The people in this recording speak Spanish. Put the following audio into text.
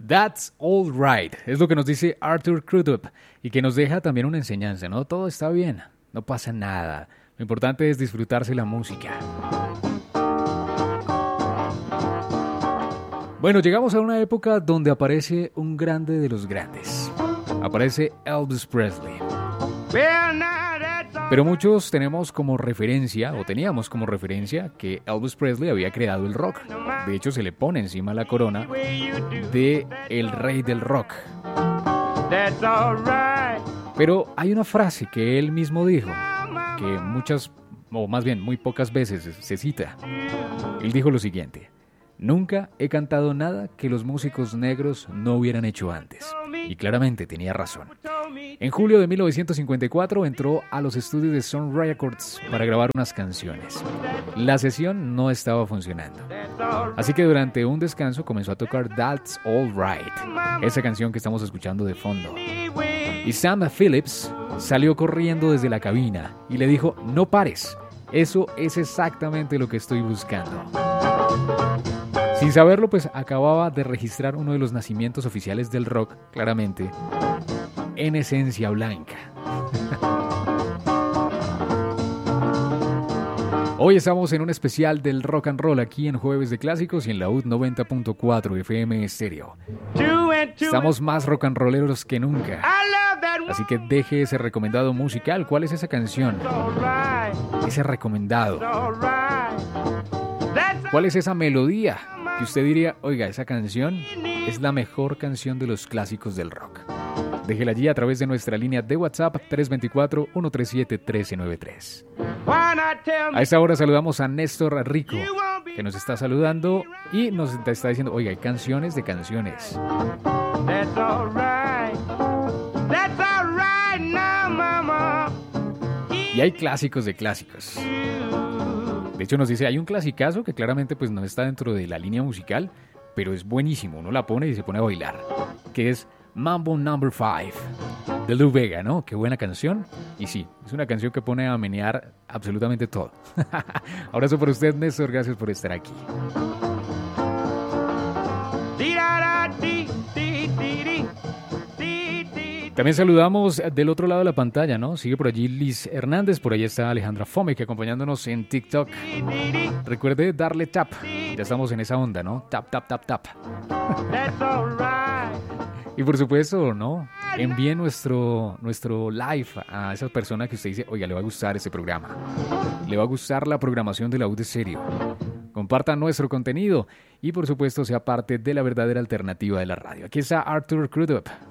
That's all right. Es lo que nos dice Arthur Crudup y que nos deja también una enseñanza, ¿no? Todo está bien, no pasa nada. Lo importante es disfrutarse la música. Bueno, llegamos a una época donde aparece un grande de los grandes. Aparece Elvis Presley. Pero muchos tenemos como referencia, o teníamos como referencia, que Elvis Presley había creado el rock. De hecho, se le pone encima la corona de el rey del rock. Pero hay una frase que él mismo dijo, que muchas, o más bien muy pocas veces se cita. Él dijo lo siguiente: nunca he cantado nada que los músicos negros no hubieran hecho antes. Y claramente tenía razón. En julio de 1954 entró a los estudios de Sun Records para grabar unas canciones. La sesión no estaba funcionando. Así que durante un descanso comenzó a tocar That's All Right, esa canción que estamos escuchando de fondo. Y Sam Phillips salió corriendo desde la cabina y le dijo: no pares, eso es exactamente lo que estoy buscando. Sin saberlo, pues acababa de registrar uno de los nacimientos oficiales del rock, claramente, en esencia blanca. Hoy estamos en un especial del rock and roll aquí en Jueves de Clásicos y en la UD 90.4 FM Estéreo. Estamos más rock and rolleros que nunca. Así que deje ese recomendado musical. ¿Cuál es esa canción? Ese recomendado. ¿Cuál es esa melodía que usted diría: oiga, esa canción es la mejor canción de los clásicos del rock? Déjela allí a través de nuestra línea de WhatsApp 324-137-1393. A esta hora saludamos a Néstor Rico, que nos está saludando y nos está diciendo: oiga, hay canciones de canciones. Y hay clásicos de clásicos. De hecho nos dice, hay un clasicazo que claramente pues no está dentro de la línea musical, pero es buenísimo, uno la pone y se pone a bailar, que es Mambo No. 5 de Lou Bega, ¿no? Qué buena canción. Y sí, es una canción que pone a menear absolutamente todo. Abrazo por usted, Néstor, gracias por estar aquí. También saludamos del otro lado de la pantalla, ¿no? Sigue por allí Liz Hernández, por allí está Alejandra Fomik acompañándonos en TikTok. Recuerde darle tap, ya estamos en esa onda, ¿no? Tap, tap, tap, tap. Y por supuesto, ¿no? Envíe nuestro live a esa persona que usted dice: oiga, le va a gustar ese programa, le va a gustar la programación de la UD Estéreo. Comparta nuestro contenido y por supuesto sea parte de la verdadera alternativa de la radio. Aquí está Arthur Crudup.